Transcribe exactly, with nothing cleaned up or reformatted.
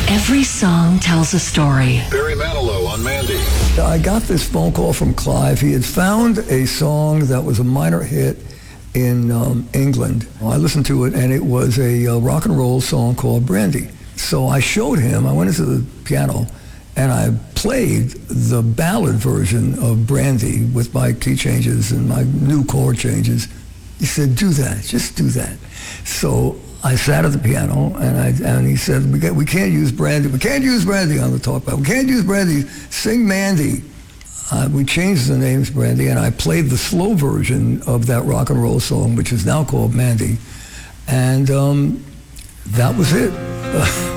Every song tells a story. Barry Manilow on Mandy. I got this phone call from Clive. He had found a song that was a minor hit in um, England. I listened to it, and it was a uh, rock and roll song called Brandy. So I showed him, I went into the piano, and I played the ballad version of Brandy with my key changes and my new chord changes. He said, do that, just do that. So I sat at the piano, and I and he said, we, get, we can't use Brandy, we can't use Brandy on the talkback, we can't use Brandy, sing Mandy. Uh, we changed the names Brandy, and I played the slow version of that rock and roll song, which is now called Mandy, and um, that was it.